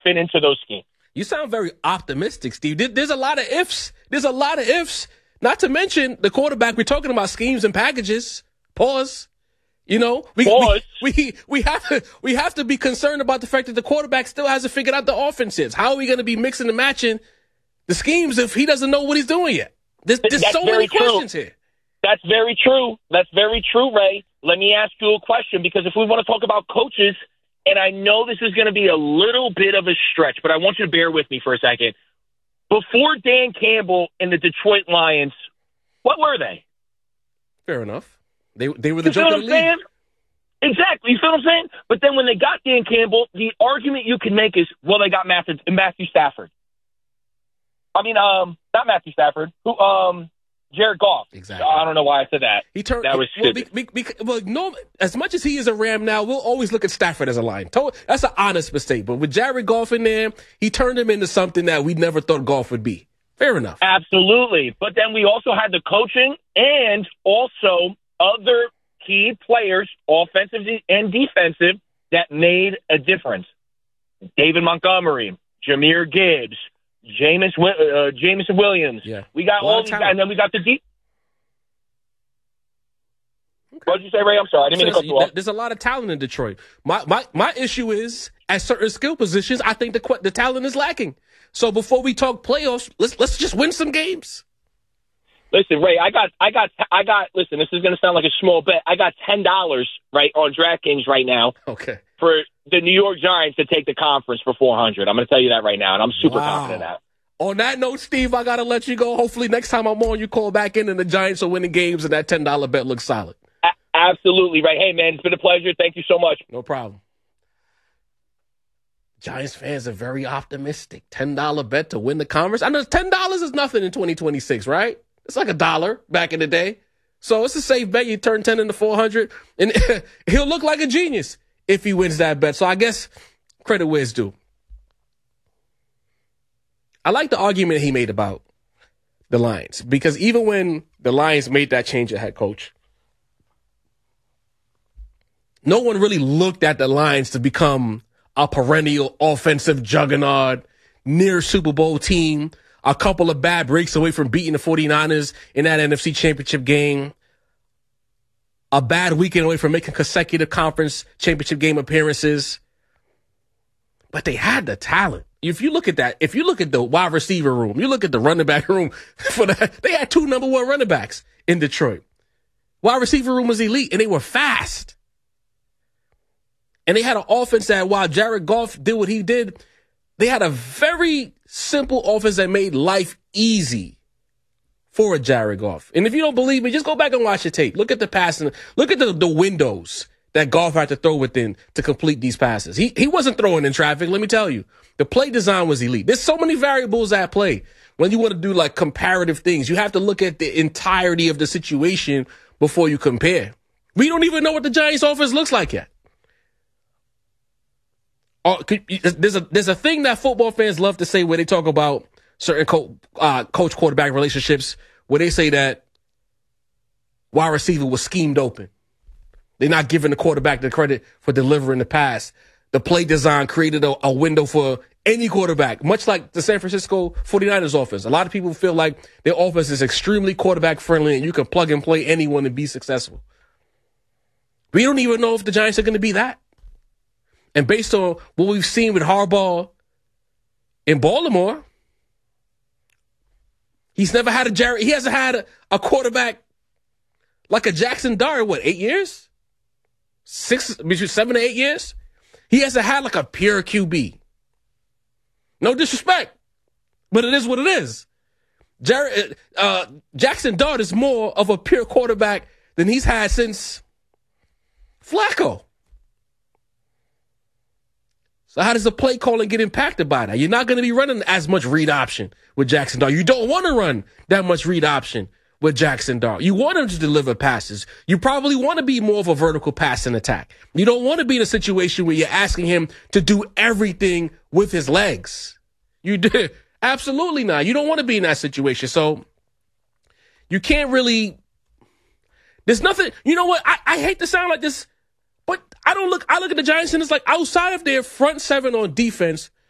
fit into those schemes. You sound very optimistic, Steve. There's a lot of ifs. There's a lot of ifs. Not to mention the quarterback. We're talking about schemes and packages. Pause. You know, we have to be concerned about the fact that the quarterback still hasn't figured out the offenses. How are we going to be mixing and matching the schemes if he doesn't know what he's doing yet? There's so many questions here. That's very true. That's very true, Ray. Let me ask you a question, because if we want to talk about coaches, and I know this is going to be a little bit of a stretch, but I want you to bear with me for a second. Before Dan Campbell and the Detroit Lions, what were they? Fair enough. They were the joke of the league. Exactly. You feel what I'm saying? But then when they got Dan Campbell, the argument you can make is, well, they got Matthew Stafford. I mean, not Matthew Stafford. Jared Goff. Exactly. I don't know why I said that. That was stupid. No, as much as he is a Ram now, we'll always look at Stafford as a Lion. That's an honest mistake. But with Jared Goff in there, he turned him into something that we never thought Goff would be. Fair enough. Absolutely. But then we also had the coaching and also other key players, offensive and defensive, that made a difference. David Montgomery, Jahmyr Gibbs, Jameson Williams. Yeah. We got all these guys, and then we got the deep. Okay. What did you say, Ray? I'm sorry. I didn't mean to cut you off. There's a lot of talent in Detroit. My issue is, at certain skill positions, I think the talent is lacking. So before we talk playoffs, let's just win some games. Listen, Ray, I got. Listen, this is going to sound like a small bet. I got $10 right on DraftKings right now. Okay. For the New York Giants to take the conference for 400. I'm going to tell you that right now, and I'm super confident in that. On that note, Steve, I got to let you go. Hopefully next time I'm on, you call back in and the Giants are winning games and that $10 bet looks solid. Absolutely, right. Hey, man, it's been a pleasure. Thank you so much. No problem. Giants fans are very optimistic. $10 bet to win the conference. I know $10 is nothing in 2026, right? It's like $1 back in the day. So it's a safe bet. You turn 10 into 400, and he'll look like a genius if he wins that bet. So I guess credit where it's due. I like the argument he made about the Lions, because even when the Lions made that change at head coach, no one really looked at the Lions to become a perennial offensive juggernaut, near Super Bowl team, a couple of bad breaks away from beating the 49ers in that NFC Championship game, a bad weekend away from making consecutive conference championship game appearances. But they had the talent. If you look at that, if you look at the wide receiver room, you look at the running back room, they had 2 number 1 running backs in Detroit. Wide receiver room was elite, and they were fast. And they had an offense that, while Jared Goff did what he did, they had a very simple offense that made life easy for a Jared Goff. And if you don't believe me, just go back and watch the tape. Look at the passing. Look at the windows that Goff had to throw within to complete these passes. He wasn't throwing in traffic, let me tell you. The play design was elite. There's so many variables at play. When you want to do like comparative things, you have to look at the entirety of the situation before you compare. We don't even know what the Giants offense looks like yet. There's a thing that football fans love to say where they talk about certain coach-quarterback relationships, where they say that wide receiver was schemed open. They're not giving the quarterback the credit for delivering the pass. The play design created a window for any quarterback, much like the San Francisco 49ers offense. A lot of people feel like their offense is extremely quarterback-friendly and you can plug and play anyone and be successful. We don't even know if the Giants are going to be that. And based on what we've seen with Harbaugh in Baltimore, he hasn't had a quarterback like a Jackson Dart in 8 years? Between 7 to 8 years? He hasn't had like a pure QB. No disrespect, but it is what it is. Jackson Dart is more of a pure quarterback than he's had since Flacco. So how does the play calling get impacted by that? You're not going to be running as much read option with Jackson Dart. You don't want to run that much read option with Jackson Dart. You want him to deliver passes. You probably want to be more of a vertical passing attack. You don't want to be in a situation where you're asking him to do everything with his legs. You do. Absolutely not. You don't want to be in that situation. So you can't really, there's nothing, you know what? I hate to sound like this, but I look at the Giants and it's like outside of their front seven on defense,